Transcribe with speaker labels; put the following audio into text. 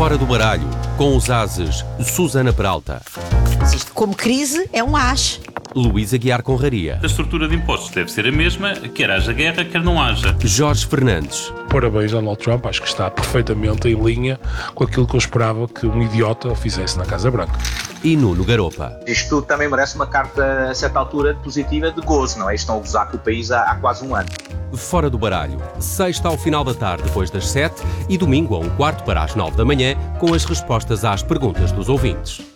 Speaker 1: Fora do baralho, com os ases Susana Peralta,
Speaker 2: Isto, como crise, é um as.
Speaker 1: Luís Aguiar Conraria,
Speaker 3: A estrutura de impostos deve ser a mesma, quer haja guerra, quer não haja.
Speaker 1: Jorge Fernandes,
Speaker 4: Parabéns, Donald Trump. Acho que está perfeitamente em linha com aquilo que eu esperava que um idiota fizesse na Casa Branca.
Speaker 1: e Nuno Garopa.
Speaker 5: Isto também merece uma carta, a certa altura, positiva de gozo, não é? Estão a gozar com o país há quase um ano.
Speaker 1: Fora do baralho, sexta ao final da tarde depois das 7 e domingo a 7:15 para as 9 da manhã, com as respostas às perguntas dos ouvintes.